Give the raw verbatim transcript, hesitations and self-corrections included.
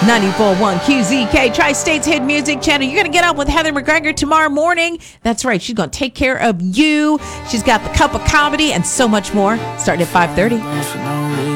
ninety-four point one Q Z K, Tri-State's Hit Music Channel. You're going to get up with Heather McGregor tomorrow morning. That's right. She's going to take care of you. She's got the cup of comedy and so much more. Starting at five thirty.